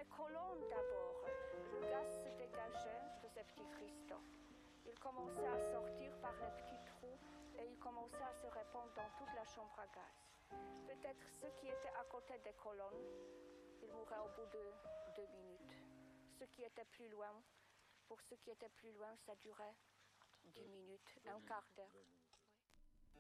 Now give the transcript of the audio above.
colonnes d'abord. Le gaz se dégageait de ces petits cristaux. Il commençait à sortir par les petits trous et il commençait à se répandre dans toute la chambre à gaz. Peut-être ceux qui étaient à côté des colonnes, ils mouraient au bout de 2 minutes. Ceux qui étaient plus loin, pour ceux qui étaient plus loin, ça durait 10 minutes, un quart d'heure.